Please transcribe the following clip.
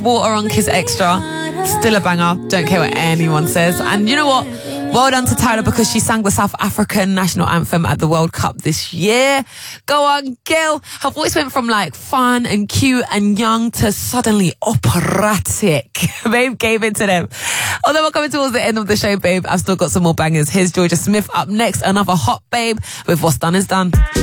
Water on Kiss Extra. Still a banger. Don't care what anyone says. And you know what? Well done to Tyler because she sang the South African national anthem at the World Cup this year. Go on, girl. Her voice went from like fun and cute and young to suddenly operatic. Babe gave it to them. Although we're coming towards the end of the show, babe, I've still got some more bangers. Here's Georgia Smith up next. Another hot babe with What's Done Is Done.